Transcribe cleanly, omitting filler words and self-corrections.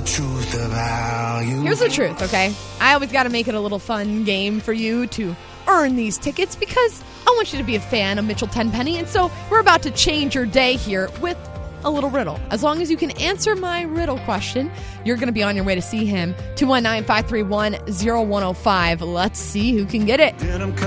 the truth about you. Here's the truth, okay? I always got to make it a little fun game for you to earn these tickets because I want you to be a fan of Mitchell Tenpenny. And so we're about to change your day here with a little riddle. As long as you can answer my riddle question, you're going to be on your way to see him. 219-531-0105. Let's see who can get it.